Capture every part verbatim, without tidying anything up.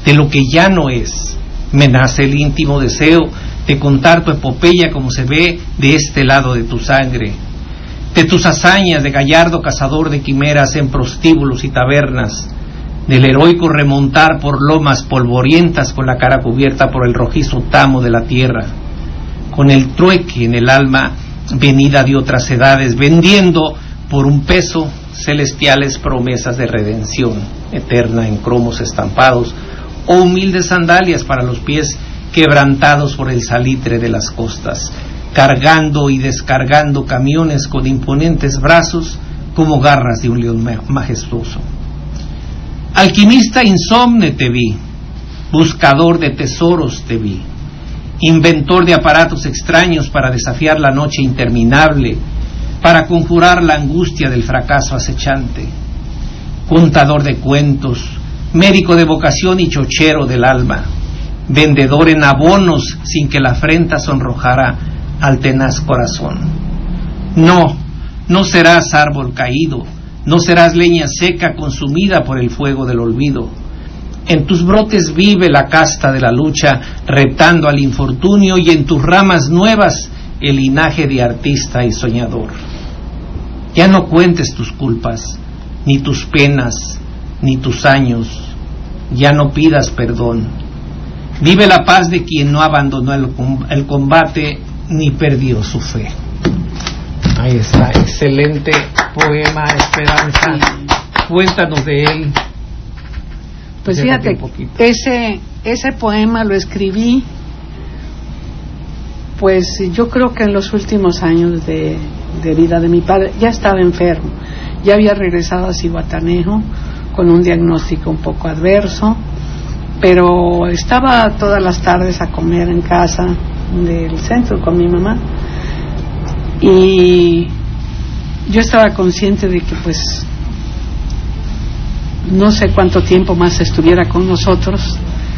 de lo que ya no es, me nace el íntimo deseo de contar tu epopeya como se ve de este lado de tu sangre, de tus hazañas de gallardo cazador de quimeras en prostíbulos y tabernas, del heroico remontar por lomas polvorientas con la cara cubierta por el rojizo tamo de la tierra, con el trueque en el alma venida de otras edades, vendiendo por un peso celestiales promesas de redención eterna en cromos estampados, o humildes sandalias para los pies quebrantados por el salitre de las costas, cargando y descargando camiones con imponentes brazos como garras de un león majestuoso. Alquimista insomne te vi, buscador de tesoros te vi, inventor de aparatos extraños para desafiar la noche interminable, para conjurar la angustia del fracaso acechante, contador de cuentos, médico de vocación y chochero del alma, vendedor en abonos sin que la afrenta sonrojara al tenaz corazón. No, no serás árbol caído, no serás leña seca consumida por el fuego del olvido. En tus brotes vive la casta de la lucha, retando al infortunio, y en tus ramas nuevas el linaje de artista y soñador. Ya no cuentes tus culpas, ni tus penas, ni tus años, ya no pidas perdón. Vive la paz de quien no abandonó el, el combate ni perdió su fe. Ahí está, excelente poema, Esperanza. Cuéntanos de él. Pues fíjate, ese ese poema lo escribí, pues yo creo que en los últimos años de, de vida de mi padre. Ya estaba enfermo, ya había regresado a Zihuatanejo con un diagnóstico un poco adverso, pero estaba todas las tardes a comer en casa del centro con mi mamá, y yo estaba consciente de que pues no sé cuánto tiempo más estuviera con nosotros,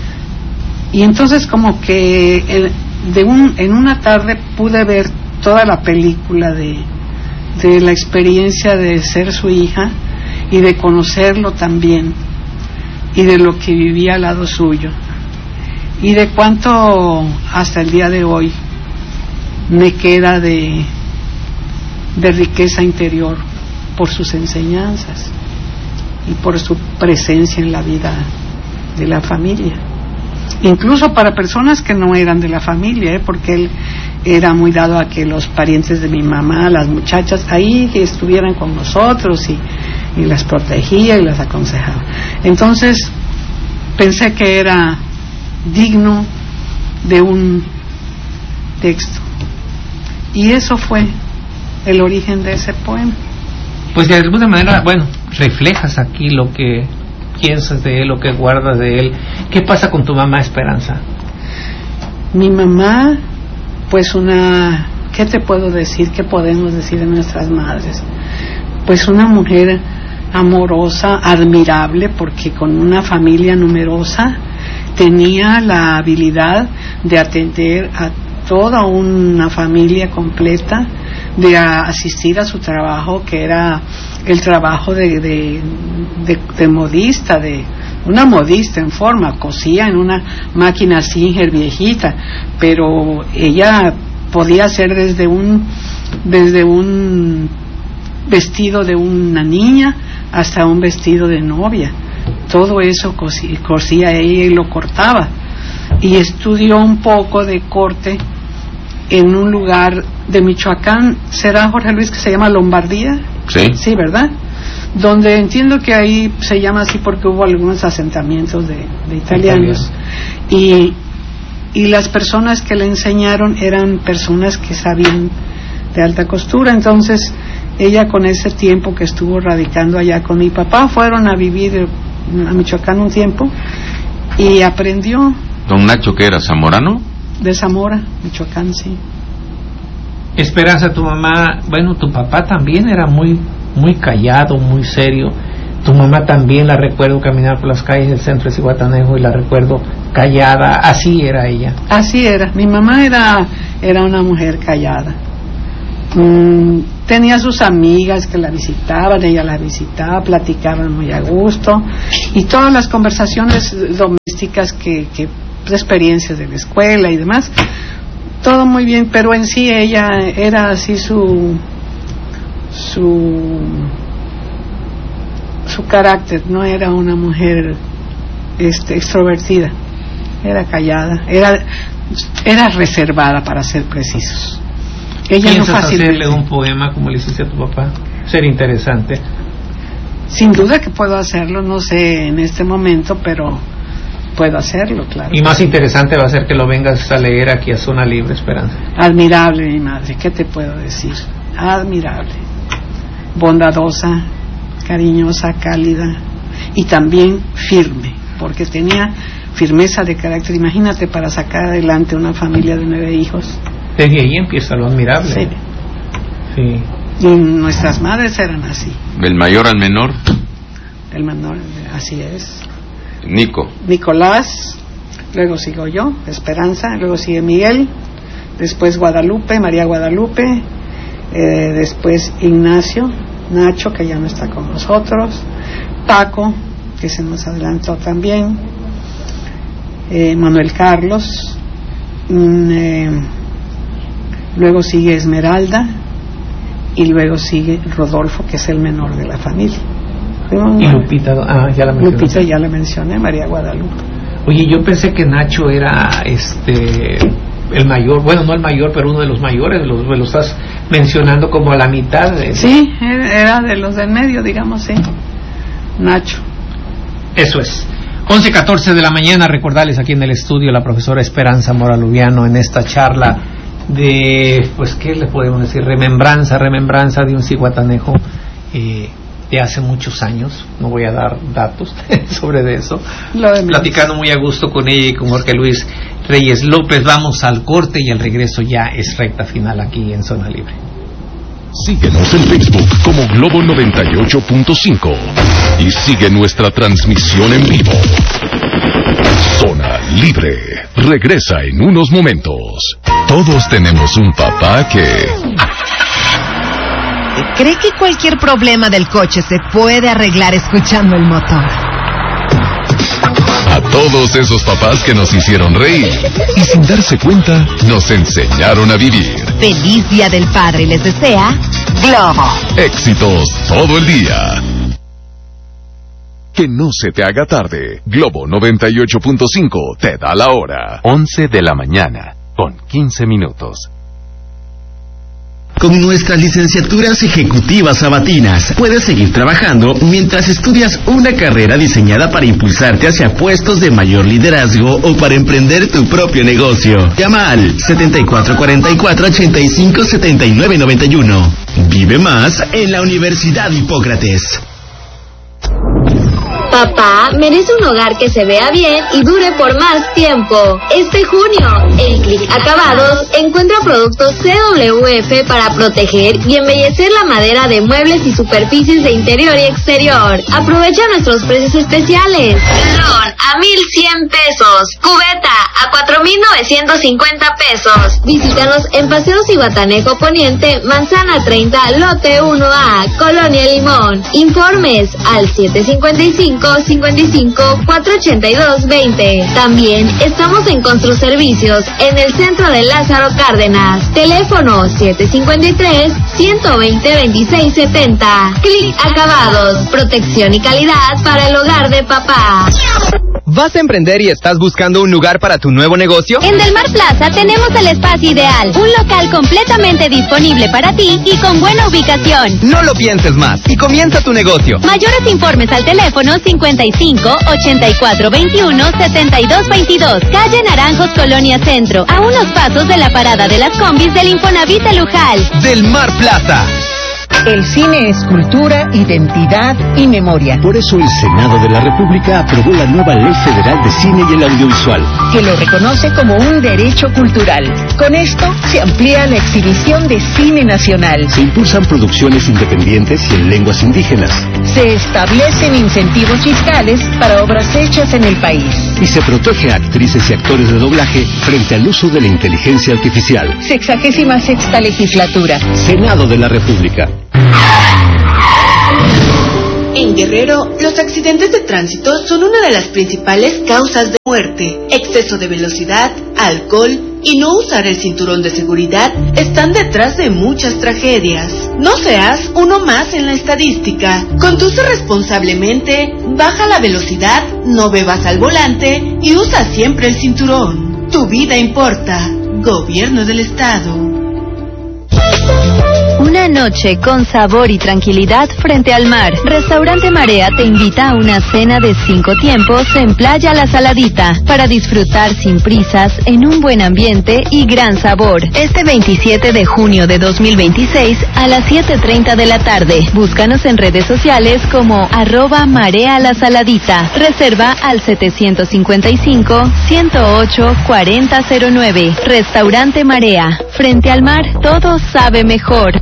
y entonces como que el, de un, en una tarde pude ver toda la película de, de la experiencia de ser su hija y de conocerlo también, y de lo que vivía al lado suyo, y de cuánto hasta el día de hoy me queda de, de riqueza interior por sus enseñanzas y por su presencia en la vida de la familia, incluso para personas que no eran de la familia, ¿eh? Porque él era muy dado a que los parientes de mi mamá, las muchachas, ahí que estuvieran con nosotros, y, y las protegía y las aconsejaba. Entonces pensé que era digno de un texto, y eso fue el origen de ese poema. Pues de alguna manera, bueno, reflejas aquí lo que piensas de él, lo que guardas de él. ¿Qué pasa con tu mamá, Esperanza? Mi mamá, pues una, ¿qué te puedo decir? ¿Qué podemos decir de nuestras madres? Pues una mujer amorosa, admirable, porque con una familia numerosa tenía la habilidad de atender a toda una familia completa, de asistir a su trabajo, que era el trabajo de, de, de, de modista, de una modista en forma, cosía en una máquina Singer viejita, pero ella podía hacer desde un desde un vestido de una niña hasta un vestido de novia. Todo eso cosía, cosía ella y lo cortaba, y estudió un poco de corte en un lugar de Michoacán, ¿será, Jorge Luis, que se llama Lombardía? Sí. Sí, ¿verdad? Donde entiendo que ahí se llama así porque hubo algunos asentamientos de, de italianos, y, y las personas que le enseñaron eran personas que sabían de alta costura. Entonces ella, con ese tiempo que estuvo radicando allá con mi papá, fueron a vivir a Michoacán un tiempo y aprendió. ¿Don Nacho qué era, zamorano? De Zamora, Michoacán, sí. Esperanza, tu mamá, bueno, tu papá también era muy muy callado, muy serio. Tu mamá también la recuerdo caminar por las calles del centro de Zihuatanejo, y la recuerdo callada. Así era ella. Así era. Mi mamá era era una mujer callada. Mm, tenía sus amigas que la visitaban, ella la visitaba, platicaban muy a gusto, y todas las conversaciones domésticas artísticas que, que pues, experiencias de la escuela y demás, todo muy bien, pero en sí ella era así su su su carácter, no era una mujer este extrovertida, era callada, era era reservada, para ser precisos. Ella no ¿Piensas hacerle un poema como le hiciste a tu papá? Sería interesante. Sin duda que puedo hacerlo, no sé en este momento, pero puedo hacerlo, claro. Y más interesante va a ser que lo vengas a leer aquí a Zona Libre, Esperanza. Admirable, mi madre, ¿qué te puedo decir? Admirable, bondadosa, cariñosa, cálida y también firme, porque tenía firmeza de carácter. Imagínate, para sacar adelante una familia de nueve hijos. Desde ahí empieza lo admirable. Sí. Sí. Y nuestras madres eran así. Del mayor al menor. El menor, así es. Nico. Nicolás, luego sigo yo, Esperanza, luego sigue Miguel, después Guadalupe, María Guadalupe, eh, después Ignacio, Nacho, que ya no está con nosotros, Paco, que se nos adelantó también, eh, Manuel Carlos, mm, eh, luego sigue Esmeralda y luego sigue Rodolfo, que es el menor de la familia. Y Lupita, ah, ya la mencioné. Lupita ya la mencioné, María Guadalupe. Oye, yo pensé que Nacho era este el mayor, bueno, no el mayor, pero uno de los mayores, los, lo estás mencionando como a la mitad de... Sí, era de los del medio, digamos, sí. Nacho. Eso es. once catorce de la mañana, recordarles aquí en el estudio la profesora Esperanza Moralubiano en esta charla de, pues, ¿qué le podemos decir? Remembranza, remembranza de un ciguatanejo eh, de hace muchos años. No voy a dar datos sobre de eso. Platicando muy a gusto con ella y con Jorge Luis Reyes López. Vamos al corte y el regreso ya es recta final aquí en Zona Libre. Síguenos en Facebook como Globo noventa y ocho punto cinco y sigue nuestra transmisión en vivo. Zona Libre regresa en unos momentos. Todos tenemos un papá que... ¿Cree que cualquier problema del coche se puede arreglar escuchando el motor? A todos esos papás que nos hicieron reír y sin darse cuenta nos enseñaron a vivir. Feliz Día del Padre les desea Globo. Éxitos todo el día. Que no se te haga tarde. Globo noventa y ocho punto cinco te da la hora. once de la mañana, con quince minutos. Con nuestras licenciaturas ejecutivas sabatinas, puedes seguir trabajando mientras estudias una carrera diseñada para impulsarte hacia puestos de mayor liderazgo o para emprender tu propio negocio. Llama al setenta y cuatro cuarenta y cuatro, ochenta y cinco, setenta y nueve noventa y uno. Vive más en la Universidad Hipócrates. Papá merece un hogar que se vea bien y dure por más tiempo. Este junio, en Click Acabados, encuentra productos C W F para proteger y embellecer la madera de muebles y superficies de interior y exterior. Aprovecha nuestros precios especiales. Ron a mil cien pesos. Cubeta a cuatro mil novecientos cincuenta pesos. Visítanos en Paseo Ciguatanejo Poniente, Manzana treinta, Lote uno A, Colonia Limón. Informes al siete cinco cinco, cincuenta y cinco, cuatrocientos ochenta y dos, veinte. También estamos en Construservicios en el centro de Lázaro Cárdenas. Teléfono siete cinco tres, ciento veinte, veintiséis setenta. Click Acabados, protección y calidad para el hogar de papá. ¿Vas a emprender y estás buscando un lugar para tu nuevo negocio? En Del Mar Plaza tenemos el espacio ideal, un local completamente disponible para ti y con buena ubicación. No lo pienses más y comienza tu negocio. Mayores informes al teléfono cincuenta y cinco, ochenta y cuatro, veintiuno, setenta y dos, veintidós, calle Naranjos, Colonia Centro, a unos pasos de la parada de las combis del Infonavit de Lujal. Del Mar Plaza. El cine es cultura, identidad y memoria. Por eso el Senado de la República aprobó la nueva Ley Federal de Cine y el Audiovisual, que lo reconoce como un derecho cultural. Con esto se amplía la exhibición de cine nacional. Se impulsan producciones independientes y en lenguas indígenas. Se establecen incentivos fiscales para obras hechas en el país. Y se protege a actrices y actores de doblaje frente al uso de la inteligencia artificial. Sexagésima sexta legislatura. Senado de la República. En Guerrero, los accidentes de tránsito son una de las principales causas de muerte. Exceso de velocidad, alcohol y no usar el cinturón de seguridad están detrás de muchas tragedias. No seas uno más en la estadística. Conduce responsablemente, baja la velocidad, no bebas al volante y usa siempre el cinturón. Tu vida importa. Gobierno del Estado. Una noche con sabor y tranquilidad frente al mar. Restaurante Marea te invita a una cena de cinco tiempos en Playa La Saladita para disfrutar sin prisas, en un buen ambiente y gran sabor. Este veintisiete de junio de dos mil veintiséis a las siete treinta de la tarde. Búscanos en redes sociales como arroba Marea La Saladita. Reserva al setecientos cincuenta y cinco, ciento ocho, cuarenta cero nueve. Restaurante Marea. Frente al mar, todo sabe mejor.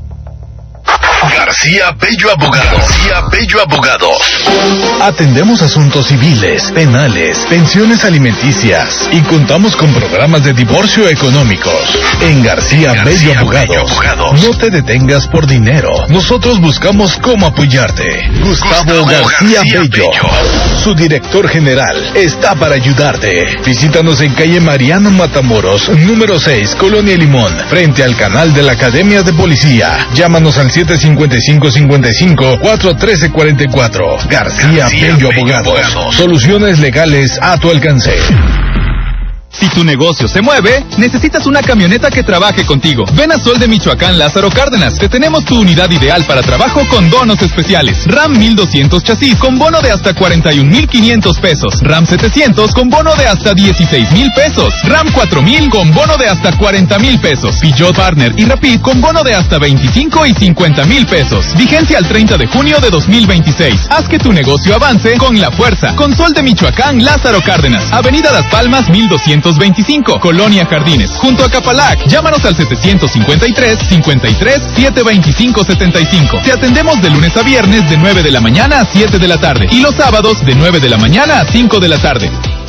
García Bello Abogado. García Bello Abogado. Atendemos asuntos civiles, penales, pensiones alimenticias y contamos con programas de divorcio económicos. En García, García Bello Abogados, Bello Abogados. No te detengas por dinero. Nosotros buscamos cómo apoyarte. Gustavo, Gustavo García, García Bello, Bello, su director general, está para ayudarte. Visítanos en calle Mariano Matamoros, número seis, Colonia Limón, frente al canal de la Academia de Policía. Llámanos al siete cincuenta y cinco cincuenta y cinco, cuatro trece cuarenta y cuatro. García, García Bello, Bello Abogados. Abogados. Soluciones legales a tu alcance. Si tu negocio se mueve, necesitas una camioneta que trabaje contigo. Ven a Sol de Michoacán, Lázaro Cárdenas. Te tenemos tu unidad ideal para trabajo con bonos especiales. RAM mil doscientos chasis con bono de hasta cuarenta y un mil quinientos pesos. RAM setecientos con bono de hasta dieciséis mil pesos. RAM cuatro mil con bono de hasta cuarenta mil pesos. Peugeot Partner y Rapid con bono de hasta veinticinco y cincuenta mil pesos. Vigencia al treinta de junio de dos mil veintiséis. Haz que tu negocio avance con la fuerza. Con Sol de Michoacán, Lázaro Cárdenas. Avenida Las Palmas mil doscientos veinticinco, Colonia Jardines, junto a Capalac. Llámanos al setecientos cincuenta y tres, cincuenta y tres, setecientos veinticinco, setenta y cinco. Te atendemos de lunes a viernes de nueve de la mañana a siete de la tarde y los sábados de nueve de la mañana a cinco de la tarde.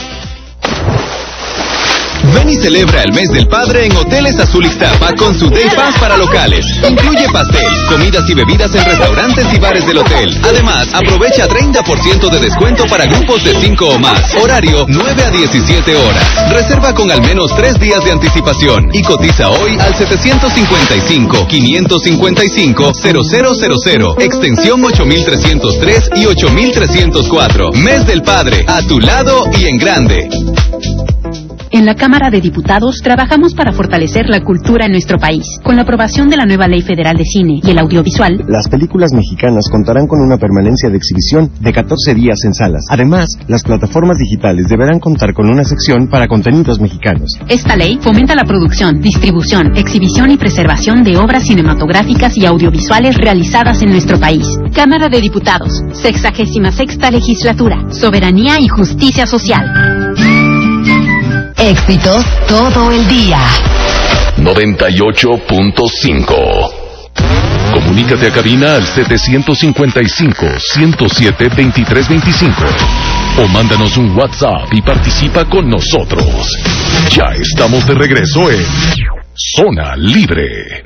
Ven y celebra el mes del padre en Hoteles Azul Ixtapa con su Day Pass para locales. Incluye pastel, comidas y bebidas en restaurantes y bares del hotel. Además, aprovecha treinta por ciento de descuento para grupos de cinco o más. Horario nueve a diecisiete horas. Reserva con al menos tres días de anticipación y cotiza hoy al setecientos cincuenta y cinco, quinientos cincuenta y cinco, cero cero cero cero. Extensión ocho mil trescientos tres y ocho mil trescientos cuatro. Mes del padre, a tu lado y en grande. En la Cámara de Diputados trabajamos para fortalecer la cultura en nuestro país. Con la aprobación de la nueva Ley Federal de Cine y el Audiovisual, las películas mexicanas contarán con una permanencia de exhibición de catorce días en salas. Además, las plataformas digitales deberán contar con una sección para contenidos mexicanos. Esta ley fomenta la producción, distribución, exhibición y preservación de obras cinematográficas y audiovisuales realizadas en nuestro país. Cámara de Diputados, sexagésima sexta legislatura, soberanía y justicia social. Éxitos todo el día. noventa y ocho punto cinco. Comunícate a cabina al setecientos cincuenta y cinco, ciento siete, veintitrés veinticinco. O mándanos un WhatsApp y participa con nosotros. Ya estamos de regreso en Zona Libre.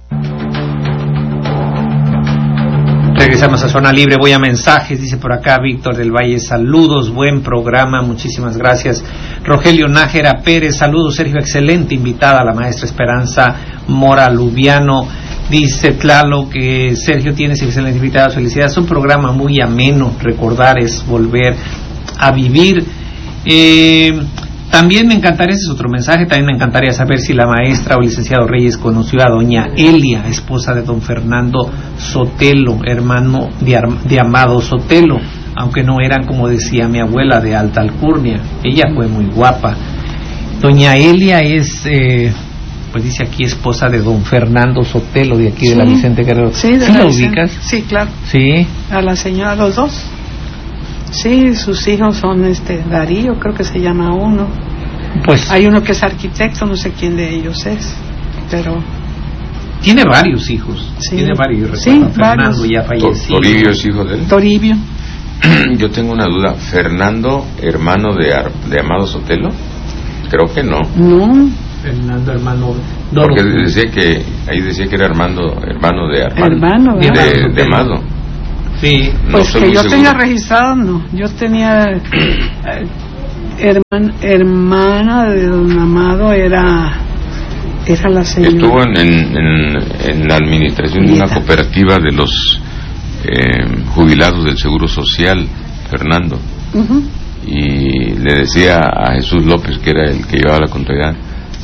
Regresamos a Zona Libre, voy a mensajes, dice por acá Víctor del Valle, saludos, buen programa, muchísimas gracias. Rogelio Nájera Pérez, saludos Sergio, excelente invitada la maestra Esperanza Mora Lubiano. Dice Tlalo que Sergio tienes excelente invitada, felicidades, es un programa muy ameno, recordar es volver a vivir. Eh... También me encantaría, ese es otro mensaje, también me encantaría saber si la maestra o licenciado Reyes conoció a doña Elia, esposa de don Fernando Sotelo, hermano de, Ar- de Amado Sotelo, aunque no eran, como decía mi abuela, de alta alcurnia. Ella fue muy guapa. Doña Elia es, eh, pues dice aquí, esposa de don Fernando Sotelo, de aquí, sí, de la Vicente Guerrero. Sí, de ¿Sí la la Vicente. ubicas? Sí, claro. Sí. A la señora, los dos. Sí, sus hijos son este Darío, creo que se llama uno. Pues hay uno que es arquitecto, no sé quién de ellos es, pero tiene varios hijos. Sí. Tiene varios. Sí, Fernando varios. ya falleció. ¿Toribio es hijo de él? Toribio. Yo tengo una duda. ¿Fernando, hermano de, Ar- de Amado Sotelo? Creo que no. No. Fernando, hermano. Porque decía que ahí decía que era hermano, hermano de Armando. Hermano de, de, de Amado. Sí. No Pues estoy que muy yo seguro. tenga registrado, no. Yo tenía eh, herman- hermana de don Amado, era era la señora. Estuvo en, en, en, en la administración de una cooperativa de los eh, jubilados del Seguro Social, Fernando. Uh-huh. Y le decía a Jesús López, que era el que llevaba la contabilidad: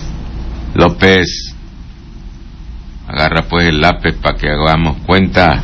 López, agarra pues el lápiz para que hagamos cuenta.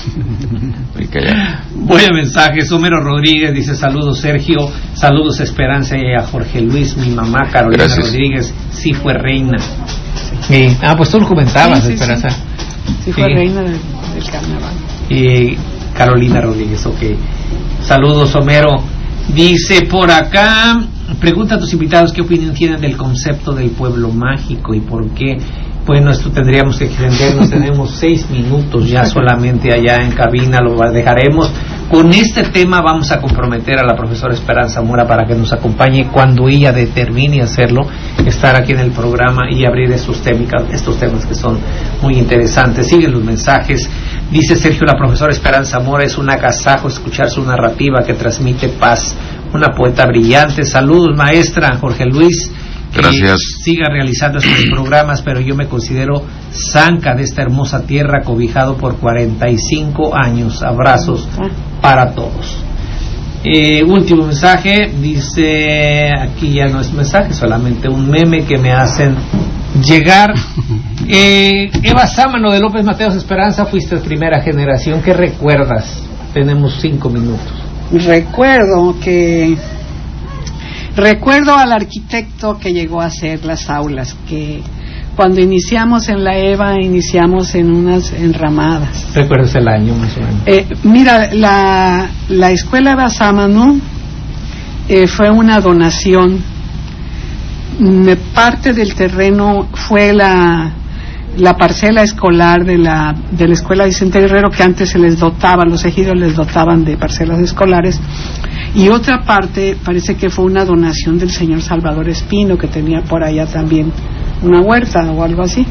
Y que ya. Buen mensaje. Homero Rodríguez dice: saludos Sergio, saludos Esperanza y a Jorge Luis. Mi mamá Carolina Gracias. Rodríguez sí fue reina. Sí. Ah, pues tú lo comentabas, Sí, sí, Esperanza. sí. Sí, fue Sí. reina del, del carnaval. Y Carolina Rodríguez, ok. Saludos, Homero. Dice por acá, pregunta a tus invitados qué opinión tienen del concepto del pueblo mágico y por qué. Bueno, esto tendríamos que extendernos, tenemos seis minutos ya solamente allá en cabina, lo dejaremos. Con este tema vamos a comprometer a la profesora Esperanza Mora para que nos acompañe cuando ella determine hacerlo, estar aquí en el programa y abrir estos temas, estos temas que son muy interesantes. Siguen los mensajes. Dice Sergio: la profesora Esperanza Mora es un agasajo escuchar su narrativa que transmite paz. Una poeta brillante. Saludos, maestra. Jorge Luis. Gracias. Siga realizando estos programas, pero yo me considero zanca de esta hermosa tierra, cobijado por cuarenta y cinco años. Abrazos para todos. Eh, último mensaje, dice, aquí ya no es mensaje, solamente un meme que me hacen llegar. Eh, Eva Sámano de López Mateos Esperanza, fuiste primera generación, ¿qué recuerdas? Tenemos cinco minutos. Recuerdo que recuerdo al arquitecto que llegó a hacer las aulas, que cuando iniciamos en la EVA iniciamos en unas enramadas. ¿Recuerdas el año más o menos? Eh, mira, la, la escuela Eva Sámano eh, fue una donación. Mm, parte del terreno fue la la parcela escolar de la de la escuela Vicente Guerrero, que antes se les dotaba, los ejidos les dotaban de parcelas escolares, y otra parte parece que fue una donación del señor Salvador Espino, que tenía por allá también una huerta o algo así.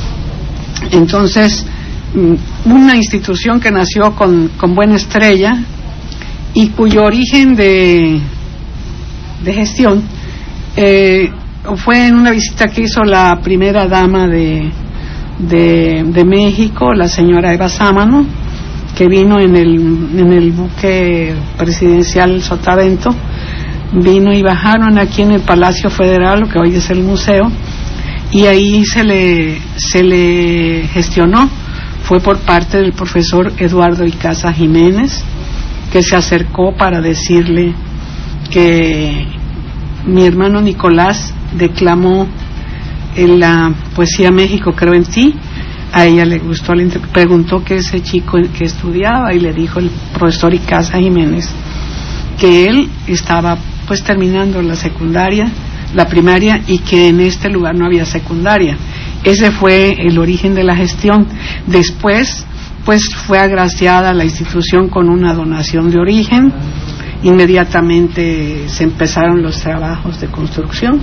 Entonces, una institución que nació con, con buena estrella y cuyo origen de, de gestión eh, fue en una visita que hizo la primera dama de De, de México, la señora Eva Sámano, que vino en el, en el buque presidencial Sotavento, vino y bajaron aquí en el Palacio Federal, lo que hoy es el museo, y ahí se le, se le gestionó, fue por parte del profesor Eduardo Icaza Jiménez, que se acercó para decirle que mi hermano Nicolás declamó en la poesía México creo en ti. A ella le gustó, le preguntó que ese chico que estudiaba, y le dijo el profesor Icaza Jiménez que él estaba pues terminando la secundaria, la primaria, y que en este lugar no había secundaria. Ese fue el origen de la gestión. Después pues fue agraciada la institución con una donación de origen. Inmediatamente se empezaron los trabajos de construcción.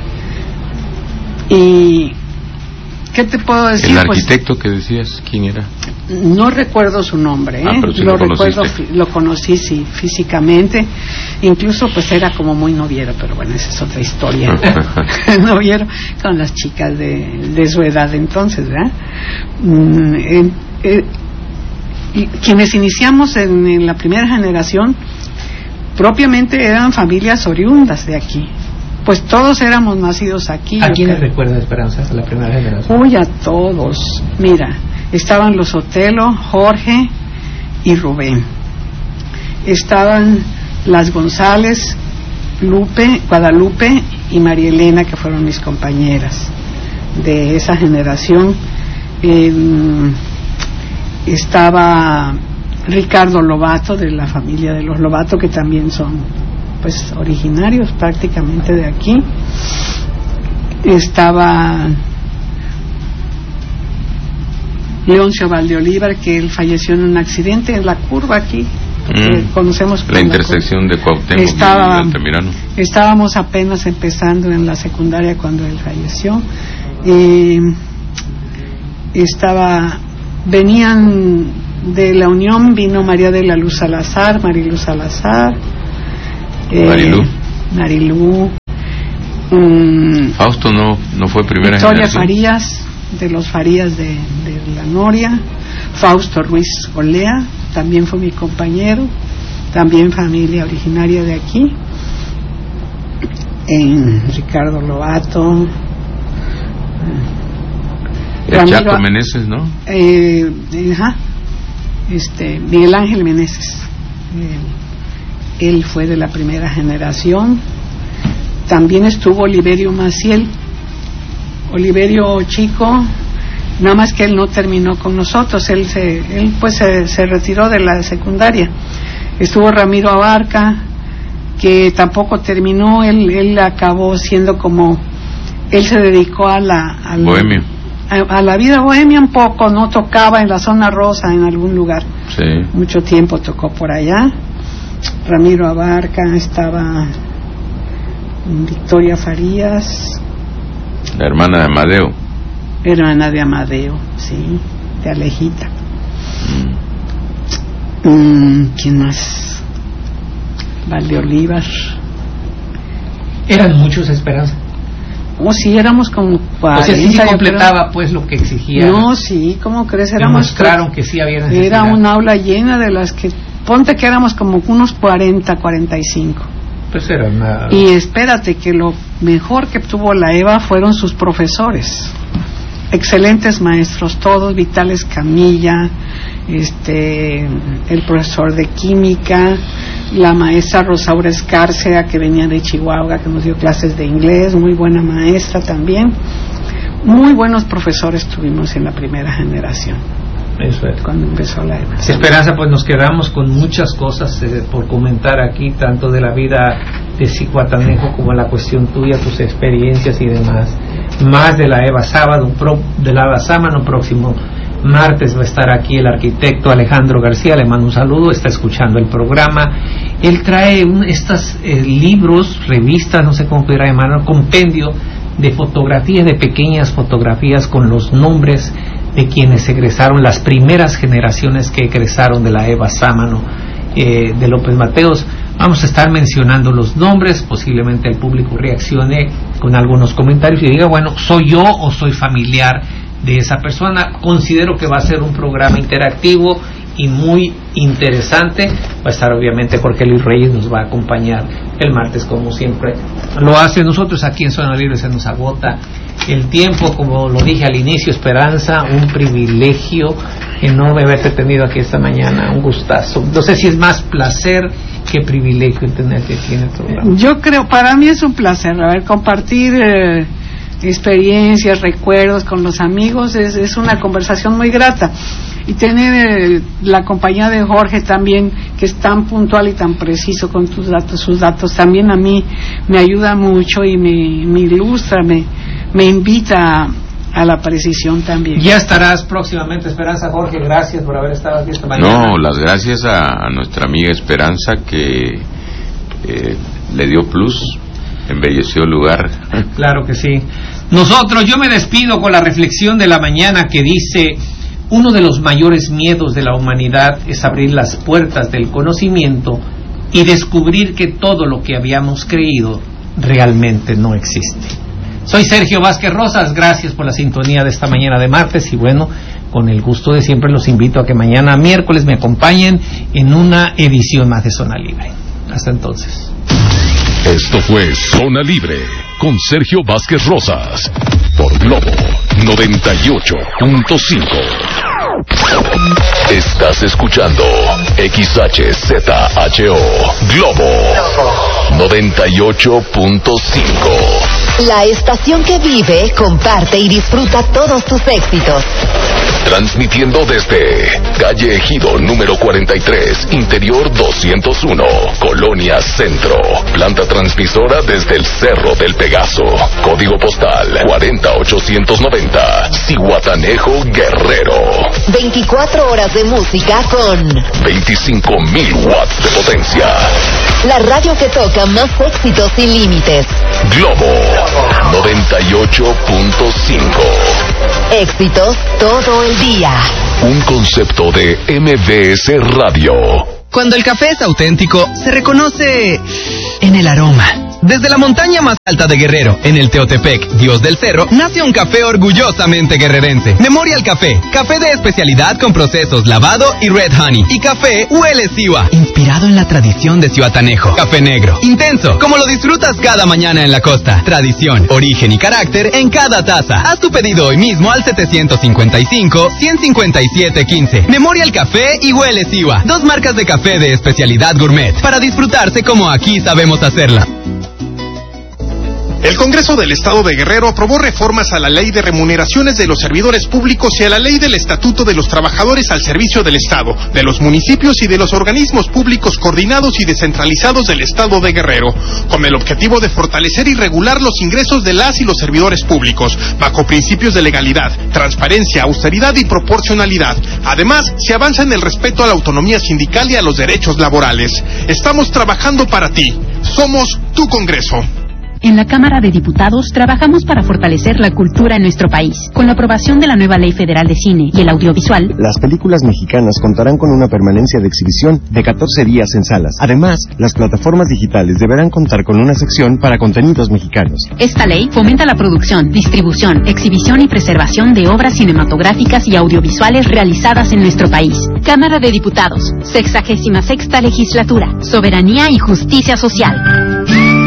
¿Y qué te puedo decir? El arquitecto pues, que decías, ¿quién era? No recuerdo su nombre, ¿eh? Ah, pero sí lo lo recuerdo, lo conocí sí, físicamente, incluso pues era como muy noviero, pero bueno, esa es otra historia. Noviero con las chicas de, de su edad entonces, ¿verdad? Mm, eh, eh, y quienes iniciamos en, en la primera generación propiamente eran familias oriundas de aquí. Pues todos éramos nacidos aquí. ¿A quiénes recuerda Esperanza, la primera generación? Uy, a todos. Mira, estaban los Otelo, Jorge y Rubén. Estaban las González, Lupe, Guadalupe y María Elena, que fueron mis compañeras de esa generación. Eh, estaba Ricardo Lobato, de la familia de los Lobato, que también son pues originarios prácticamente de aquí. Estaba Leoncio Valdeolívar, que él falleció en un accidente en la curva aquí, que mm, conocemos la intersección la de Cuauhtémoc Estaba, y Altamirano. Estábamos apenas empezando en la secundaria cuando él falleció. Eh, estaba venían de la Unión vino María de la Luz Salazar, Mariluz Salazar. Eh, Marilú. Marilú. Um, Fausto no, no fue primera Victoria generación. Farías, de los Farías de, de la Noria. Fausto Ruiz Olea, también fue mi compañero, también familia originaria de aquí. En Ricardo Lobato. El Chaco Meneses, ¿no? Eh, ajá, este, Miguel Ángel Meneses. Eh, él fue de la primera generación. También estuvo Oliverio Maciel. Oliverio chico, nada más que él no terminó con nosotros. Él se, él pues se, se retiró de la secundaria. Estuvo Ramiro Abarca, que tampoco terminó. Él, él acabó siendo como, él se dedicó a la, a la bohemio. A, a la vida bohemia un poco, no tocaba en la zona rosa en algún lugar. Sí. Mucho tiempo tocó por allá. Ramiro Abarca, estaba Victoria Farías, la hermana de Amadeo. Hermana de Amadeo, sí, de Alejita. Mm. Mm, ¿Quién más? Valdeolívar. Eran muchos, Esperanza. Oh, sí, éramos como cuarenta. O sea, sí, sí completaba pues lo que exigía. No, sí, ¿cómo crees? Éramos, demostraron que sí había necesidad. Era un aula llena de las que, ponte que éramos como unos cuarenta, cuarenta y cinco. Pues era una... Y espérate que lo mejor que tuvo la EVA fueron sus profesores. Excelentes maestros todos, Vitales Camilla, este, el profesor de química, la maestra Rosaura Escárcega, que venía de Chihuahua, que nos dio clases de inglés, muy buena maestra también. Muy buenos profesores tuvimos en la primera generación. Eso es. Cuando empezó la EVA. Esperanza, pues nos quedamos con muchas cosas eh, por comentar aquí, tanto de la vida de Zihuatanejo como la cuestión tuya, tus experiencias y demás. Más de la EVA sábado, pro, de la EVA sábado próximo martes va a estar aquí el arquitecto Alejandro García, le mando un saludo, está escuchando el programa. Él trae un, estos eh, libros, revistas, no sé cómo pudiera llamarlo, compendio de fotografías, de pequeñas fotografías con los nombres de quienes egresaron, las primeras generaciones que egresaron de la EVA Sámano eh, de López Mateos. Vamos a estar mencionando los nombres, posiblemente el público reaccione con algunos comentarios y diga, bueno, ¿soy yo o soy familiar de esa persona? Considero que va a ser un programa interactivo y muy interesante. Va a estar obviamente Jorge Luis Reyes, nos va a acompañar el martes como siempre lo hace. Nosotros aquí en Zona Libre se nos agota el tiempo, como lo dije al inicio. Esperanza, un privilegio enorme haberte tenido aquí esta mañana, un gustazo. No sé si es más placer que privilegio el tenerte aquí en el programa. Yo creo, para mí es un placer, a ver, compartir eh, experiencias, recuerdos con los amigos, es, es una conversación muy grata. Y tener eh, la compañía de Jorge también, que es tan puntual y tan preciso con tus datos, sus datos, también a mí me ayuda mucho y me, me ilustra, me, me invita a, a la precisión también. Ya estarás próximamente, Esperanza. Jorge, gracias por haber estado aquí esta mañana. No, las gracias a, a nuestra amiga Esperanza, que eh, le dio plus, embelleció el lugar. Claro que sí. Nosotros, yo me despido con la reflexión de la mañana que dice: uno de los mayores miedos de la humanidad es abrir las puertas del conocimiento y descubrir que todo lo que habíamos creído realmente no existe. Soy Sergio Vázquez Rosas, gracias por la sintonía de esta mañana de martes y bueno, con el gusto de siempre los invito a que mañana miércoles me acompañen en una edición más de Zona Libre. Hasta entonces. Esto fue Zona Libre con Sergio Vázquez Rosas por Globo noventa y ocho punto cinco. Estás escuchando X H Z H O Globo noventa y ocho punto cinco. La estación que vive, comparte y disfruta todos tus éxitos. Transmitiendo desde calle Ejido número cuarenta y tres, interior doscientos uno, Colonia Centro. Planta transmisora desde el Cerro del Pegaso. Código postal cuarenta ochocientos noventa, Zihuatanejo, Guerrero. veinticuatro horas de música con veinticinco mil watts de potencia. La radio que toca más éxitos sin límites. Globo noventa y ocho punto cinco. Éxitos todo el día. Un concepto de M B S Radio. Cuando el café es auténtico, se reconoce en el aroma. Desde la montaña más alta de Guerrero, en el Teotepec, Dios del Cerro, nace un café orgullosamente guerrerense. Memorial Café, café de especialidad con procesos lavado y red honey. Y café Huele Siwa, inspirado en la tradición de Zihuatanejo. Café negro, intenso, como lo disfrutas cada mañana en la costa. Tradición, origen y carácter en cada taza. Haz tu pedido hoy mismo al setecientos cincuenta y cinco, ciento cincuenta y siete, quince. Memorial Café y Huele Siwa, dos marcas de café de especialidad gourmet, para disfrutarse como aquí sabemos hacerla. El Congreso del Estado de Guerrero aprobó reformas a la Ley de Remuneraciones de los Servidores Públicos y a la Ley del Estatuto de los Trabajadores al Servicio del Estado, de los municipios y de los organismos públicos coordinados y descentralizados del Estado de Guerrero, con el objetivo de fortalecer y regular los ingresos de las y los servidores públicos, bajo principios de legalidad, transparencia, austeridad y proporcionalidad. Además, se avanza en el respeto a la autonomía sindical y a los derechos laborales. Estamos trabajando para ti. Somos tu Congreso. En la Cámara de Diputados trabajamos para fortalecer la cultura en nuestro país. Con la aprobación de la nueva Ley Federal de Cine y el Audiovisual, las películas mexicanas contarán con una permanencia de exhibición de catorce días en salas. Además, las plataformas digitales deberán contar con una sección para contenidos mexicanos. Esta ley fomenta la producción, distribución, exhibición y preservación de obras cinematográficas y audiovisuales realizadas en nuestro país. Cámara de Diputados, sexagésima sexta Legislatura, Soberanía y Justicia Social.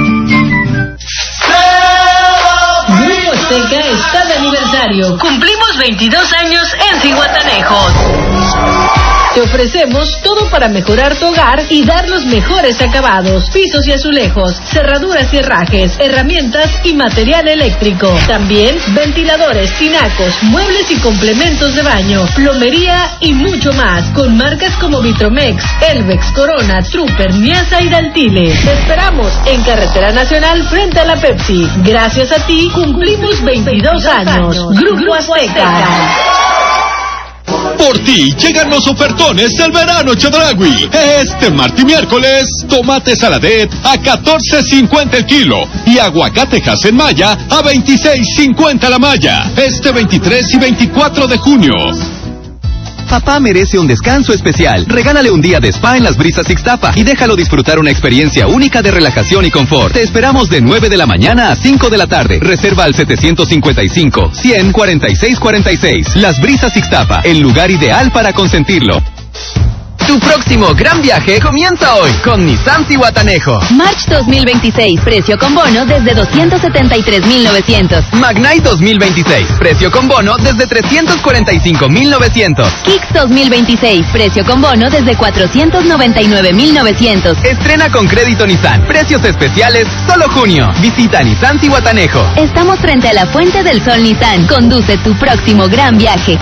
Grupo Azteca está de aniversario. Cumplimos veintidós años en Zihuatanejos. Te ofrecemos todo para mejorar tu hogar y dar los mejores acabados. Pisos y azulejos, cerraduras y herrajes, herramientas y material eléctrico. También ventiladores, tinacos, muebles y complementos de baño, plomería y mucho más. Con marcas como Vitromex, Elvex, Corona, Trooper, Miasa y Daltile. Te esperamos en Carretera Nacional frente a la Pepsi. Gracias a ti cumplimos veintidós años. Grupo Azteca. Por ti llegan los ofertones del verano Chedraui. Este martes y miércoles, tomate saladet a catorce cincuenta el kilo y aguacate en malla a veintiséis cincuenta la malla. Este veintitrés y veinticuatro de junio. Papá merece un descanso especial. Regálale un día de spa en Las Brisas Ixtapa y déjalo disfrutar una experiencia única de relajación y confort. Te esperamos de nueve de la mañana a cinco de la tarde. Reserva al setecientos cincuenta y cinco, cien, cuarenta y seis cuarenta y seis. Las Brisas Ixtapa, el lugar ideal para consentirlo. Tu próximo gran viaje comienza hoy con Nissan Zihuatanejo. March dos mil veintiséis, precio con bono desde doscientos setenta y tres mil novecientos. Magnite dos mil veintiséis, precio con bono desde trescientos cuarenta y cinco mil novecientos. Kicks dos mil veintiséis, precio con bono desde cuatrocientos noventa y nueve mil novecientos. Estrena con crédito Nissan, precios especiales solo junio. Visita Nissan Zihuatanejo. Estamos frente a la Fuente del Sol Nissan. Conduce tu próximo gran viaje.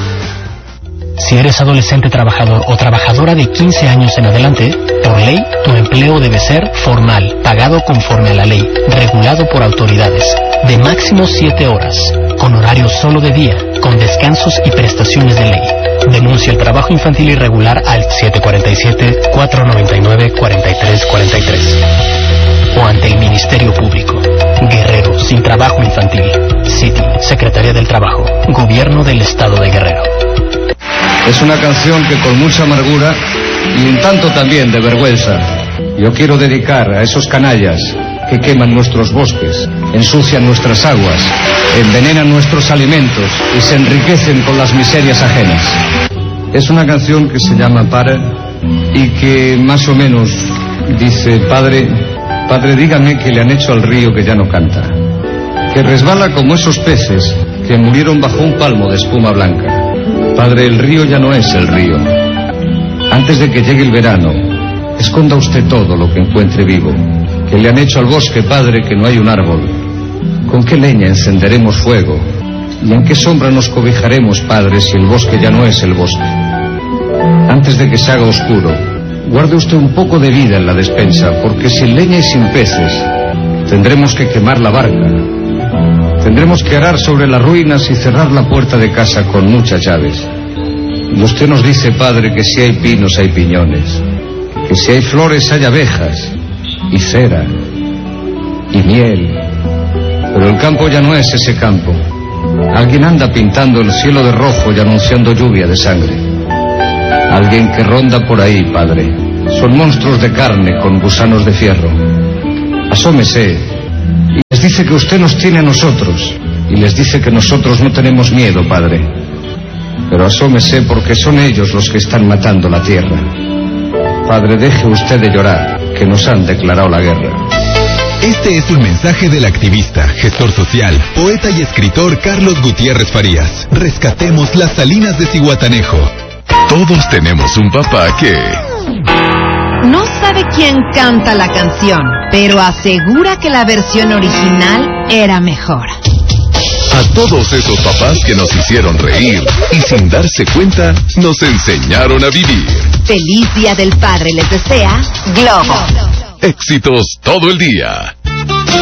Si eres adolescente trabajador o trabajadora de quince años en adelante, por ley, tu empleo debe ser formal, pagado conforme a la ley, regulado por autoridades, de máximo siete horas, con horario solo de día, con descansos y prestaciones de ley. Denuncia el trabajo infantil irregular al siete cuatro siete, cuatro nueve nueve, cuatro tres cuatro tres o ante el Ministerio Público. Guerrero sin trabajo infantil. City, Secretaría del Trabajo, Gobierno del Estado de Guerrero. Es una canción que con mucha amargura y un tanto también de vergüenza yo quiero dedicar a esos canallas que queman nuestros bosques, ensucian nuestras aguas, envenenan nuestros alimentos y se enriquecen con las miserias ajenas. Es una canción que se llama Para y que más o menos dice: Padre, Padre, dígame que le han hecho al río que ya no canta, que resbala como esos peces que murieron bajo un palmo de espuma blanca. Padre, el río ya no es el río. Antes de que llegue el verano, esconda usted todo lo que encuentre vivo. Que le han hecho al bosque, Padre, que no hay un árbol. ¿Con qué leña encenderemos fuego? ¿Y en qué sombra nos cobijaremos, Padre, si el bosque ya no es el bosque? Antes de que se haga oscuro, guarde usted un poco de vida en la despensa, porque sin leña y sin peces, tendremos que quemar la barca. Tendremos que arar sobre las ruinas y cerrar la puerta de casa con muchas llaves. Y usted nos dice, Padre, que si hay pinos hay piñones, que si hay flores hay abejas, y cera, y miel. Pero el campo ya no es ese campo. Alguien anda pintando el cielo de rojo y anunciando lluvia de sangre. Alguien que ronda por ahí, Padre. Son monstruos de carne con gusanos de fierro. Asómese y les dice que usted nos tiene a nosotros. Y les dice que nosotros no tenemos miedo, Padre. Pero asómese porque son ellos los que están matando la tierra. Padre, deje usted de llorar, que nos han declarado la guerra. Este es un mensaje del activista, gestor social, poeta y escritor Carlos Gutiérrez Farías. Rescatemos las salinas de Zihuatanejo. Todos tenemos un papá que... No sabe quién canta la canción, pero asegura que la versión original era mejor. A todos esos papás que nos hicieron reír y sin darse cuenta nos enseñaron a vivir. Feliz Día del Padre les desea Globo. Éxitos todo el día.